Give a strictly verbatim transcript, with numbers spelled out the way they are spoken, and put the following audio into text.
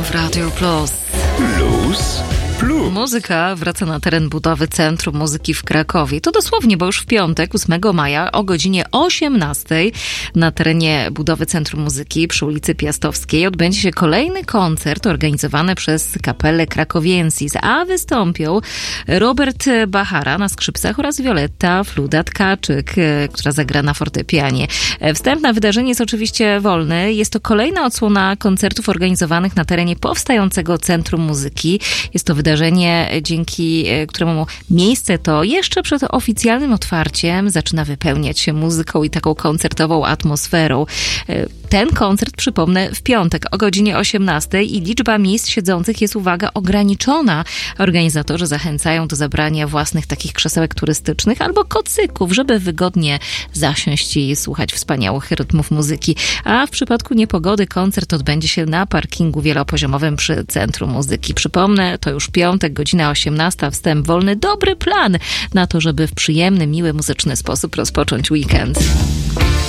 w Radio Plus. Plus Plus. Muzyka wraca na teren budowy Centrum Muzyki w Krakowie. To dosłownie, bo już w piątek, ósmego maja o godzinie osiemnastej na terenie budowy Centrum Muzyki przy ulicy Piastowskiej odbędzie się kolejny koncert organizowany przez Kapellę Krakowiensis, a wystąpią Robert Bachara na skrzypcach oraz Wioletta Fluda-Tkaczyk, która zagra na fortepianie. Wstęp na wydarzenie jest oczywiście wolny. Jest to kolejna odsłona koncertów organizowanych na terenie powstającego Centrum Muzyki. Jest to wydarzenie, dzięki któremu miejsce to jeszcze przed oficjalnym otwarciem zaczyna wypełniać się muzyką i taką koncertową atmosferą. Ten koncert, przypomnę, w piątek o godzinie osiemnastej i liczba miejsc siedzących jest, uwaga, ograniczona. Organizatorzy zachęcają do zabrania własnych takich krzesełek turystycznych albo kocyków, żeby wygodnie zasiąść i słuchać wspaniałych rytmów muzyki. A w przypadku niepogody koncert odbędzie się na parkingu wielopoziomowym przy Centrum Muzyki. Przypomnę, to już piątek, godzina osiemnasta, wstęp wolny. Dobry plan na to, żeby w przyjemny, miły, muzyczny sposób rozpocząć weekend.